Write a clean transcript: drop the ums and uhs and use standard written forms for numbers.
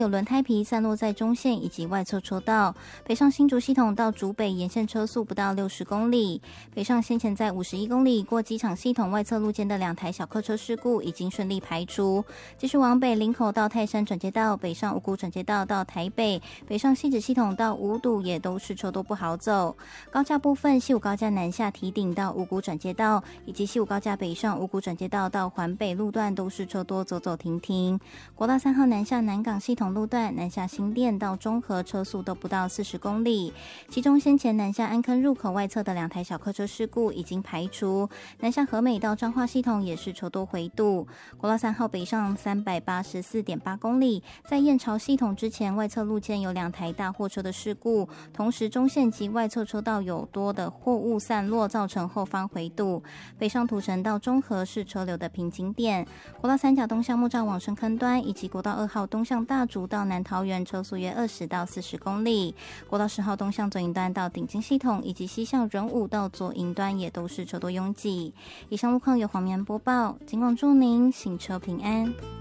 有轮胎皮散落在中线以及外侧车道，北上新竹系统到竹北沿线车速不到60公里。北上先前在51公里过机场系统外侧路肩的2台小客车事故已经顺利排除。继续往北林口到泰山转接道，北上五股转接道到台北，北上汐止系统到五堵也都是车多不好走。高架部分，西武高架南下堤顶到五股转接道，以及西武高架北上五股转接道到环北路段都是车多走走停停。国道3号南下南港系统路段，南下新店到中和车速都不到40公里，其中先前南下安坑入口外侧的2台小客车事故已经排除，南下和美到彰化系统也是车多回堵。国道3号北上384.8公里，在燕巢系统之前外侧路肩有2台大货车的事故，同时中线及外侧车道有多的货物散落，造成后方回堵。北上土城到中和是车流的瓶颈点。国道3甲东向木栅往深坑端，以及国道2号东向大竹到南桃园车速约20到40公里。国道10号东向左营端到顶金系统，以及西向仁武到左营端也都是车多拥挤。以上路况由黄棉播报，尽管祝您行车平安。